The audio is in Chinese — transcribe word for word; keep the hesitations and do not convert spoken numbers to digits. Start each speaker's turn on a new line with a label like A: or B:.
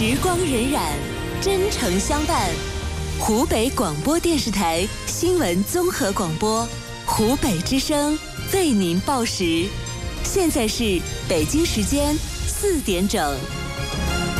A: 时光荏苒，真诚相伴。湖北广播电视台新闻综合广播，湖北之声为您报时。现在是北京时间四点整。